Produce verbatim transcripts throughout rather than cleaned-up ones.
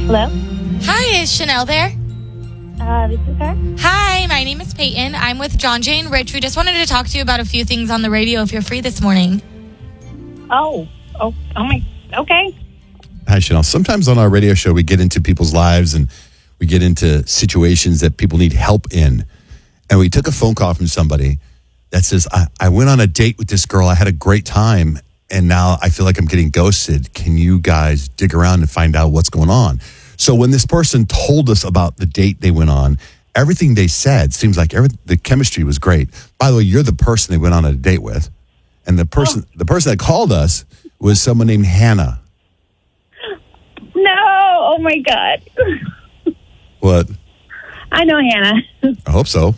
Hello? Hi, is Chanel there? Uh, this is her. Hi, my name is Peyton. I'm with John Jane Rich. We just wanted to talk to you about a few things on the radio if you're free this morning. Oh, oh, oh my, okay. Hi, Chanel. Sometimes on our radio show, we get into people's lives and we get into situations that people need help in. And we took a phone call from somebody that says, I, I went on a date with this girl. I had a great time. And now I feel like I'm getting ghosted. Can you guys dig around and find out what's going on? So when this person told us about the date they went on, everything they said seems like every, the chemistry was great. By the way, you're the person they went on a date with. And the person, oh. the person that called us was someone named Hannah. No, oh my God. What? I know Hannah. I hope so.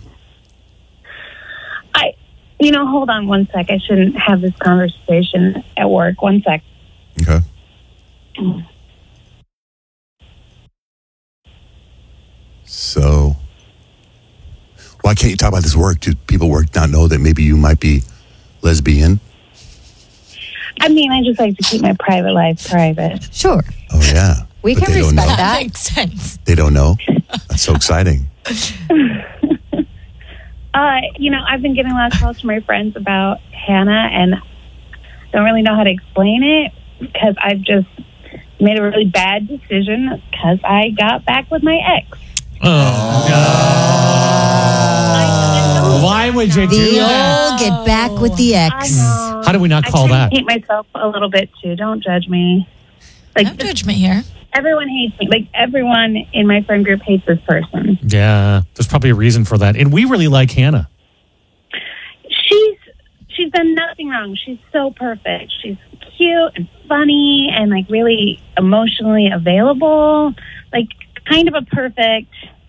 I, you know, hold on one sec. I shouldn't have this conversation at work. One sec. Okay. So, why can't you talk about this work? Do people work not know that maybe you might be lesbian? I mean, I just like to keep my private life private. Sure. Oh, yeah. We But can they don't respect know. that. Makes sense. They don't know? That's so exciting. Uh, you know, I've been getting a lot of calls from my friends about Hannah, and don't really know how to explain it because I've just made a really bad decision because I got back with my ex. Oh, I, I Why would you do The that? old get back with the I ex. know. How do we not call I kinda that? hate myself a little bit too. Don't judge me. Like No judgment here. everyone hates me. Like everyone in my friend group hates this person. Yeah, there's probably a reason for that. And we really like Hannah. She's she's done nothing wrong. She's so perfect. She's cute and funny and like really emotionally available. Like kind of a perfect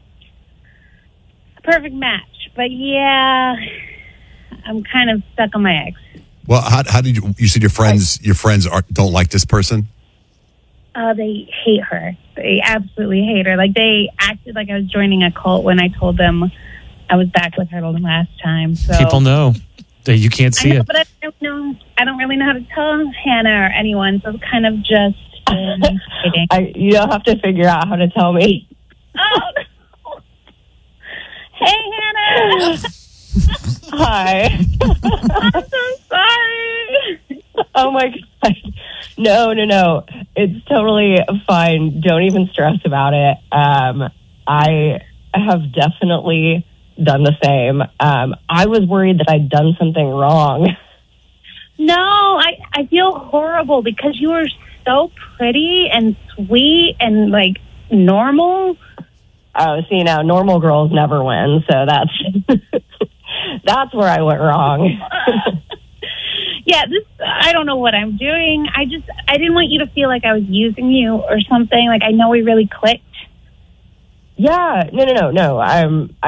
perfect match. But yeah, I'm kind of stuck on my ex. Well, how, how did you, you said your friends, your friends are, don't like this person? Uh, they hate her. They absolutely hate her. Like they acted like I was joining a cult when I told them I was back with her the last time. So People know that you can't I see know, it. but I don't know. I don't really know how to tell Hannah or anyone. So it's kind of just um, kidding. I, you don't have to figure out how to tell me. Oh no! Hey Hannah, Hi. I'm so sorry. Oh my God. No, no, no. It's totally fine. Don't even stress about it. Um, I have definitely done the same. Um, I was worried that I'd done something wrong. No, I I feel horrible because you were so pretty and sweet and like normal. Oh, see, now normal girls never win, so that's that's where I went wrong. Yeah, this, I don't know what I'm doing. I just, I didn't want you to feel like I was using you or something. Like, I know we really clicked. Yeah, no, no, no, no. I'm.